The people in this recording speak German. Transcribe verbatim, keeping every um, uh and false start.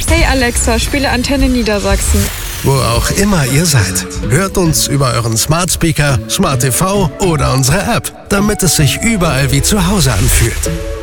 Hey Alexa, spiele Antenne Niedersachsen. Wo auch immer ihr seid, hört uns über euren Smart Speaker, Smart T V oder unsere App, damit es sich überall wie zu Hause anfühlt.